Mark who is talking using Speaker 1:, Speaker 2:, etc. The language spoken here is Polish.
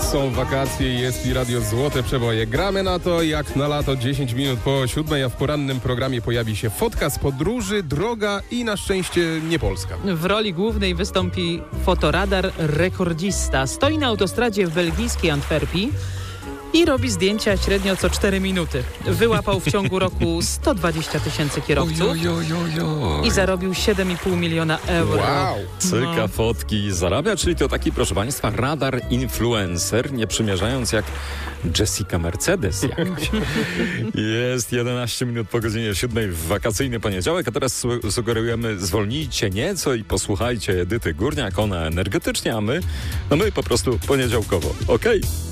Speaker 1: Są wakacje i jest i radio Złote Przeboje. Gramy na to jak na lato, 10 minut po 7, a w porannym programie pojawi się fotka z podróży, droga i na szczęście nie Polska.
Speaker 2: W roli głównej wystąpi fotoradar rekordzista. Stoi na autostradzie w belgijskiej Antwerpii i robi zdjęcia średnio co 4 minuty. Wyłapał w ciągu roku 120 000 kierowców i zarobił 7,5 miliona euro.
Speaker 1: Wow!
Speaker 3: Cyka fotki zarabia, czyli to taki, proszę Państwa, radar influencer, nie przymierzając jak Jessica Mercedes jakoś. Jest 11 minut po godzinie 7 w wakacyjny poniedziałek, a teraz sugerujemy, zwolnijcie nieco i posłuchajcie Edyty Górniak, ona energetycznie, a my po prostu poniedziałkowo. Okej?